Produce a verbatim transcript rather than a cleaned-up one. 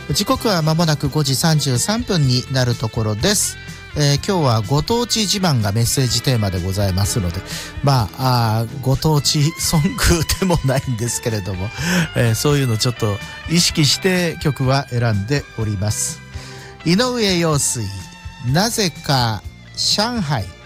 時刻は間もなくごじさんじゅうさんぷんになるところです。えー、今日はご当地自慢がメッセージテーマでございますので、まあ、あご当地ソングでもないんですけれども、えー、そういうのちょっと意識して曲は選んでおります。井上陽水、なぜか上海。